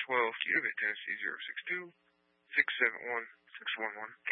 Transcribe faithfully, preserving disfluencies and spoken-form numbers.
twelve, Key to Tennessee zero six two, six seven one, six one one.